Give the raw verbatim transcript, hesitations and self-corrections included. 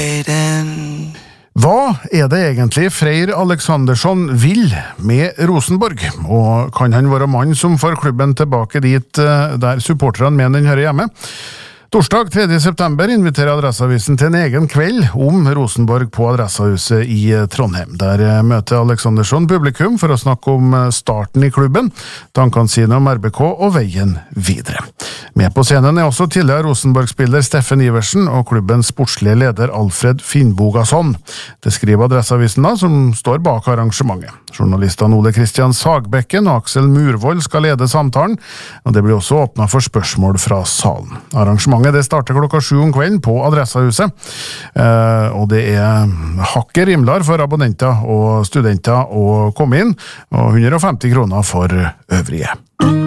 Hva er det egentlig Freyr Alexandersson vil med Rosenborg? Og kan han være mann som får klubben tilbake dit der supporterne mener den hører hjemme? Torsdag tredje september inviterer Adresseavisen til en egen kveld om Rosenborg på Adressehuset i Trondheim. Der møter Alexandersson publikum for å snakke om starten i klubben, tankene sine om R B K og veien videre. Med på scenen er også tidligere Rosenborg-spiller Steffen Iversen og klubbens sportslige leder Alfred Finnbogason. Det skriver Adresseavisen da, som står bak arrangementet. Journalistene Ole Kristian Sagbekken og Aksel Murvold skal lede samtalen, og det blir også åpnet for spørsmål fra salen. Arrangementet det starter klokka sju om kvelden på Adressehuset, eh, og det er hakket rimlar for abonnenter og studenter å komme inn, og hundre og femti kroner for øvrige.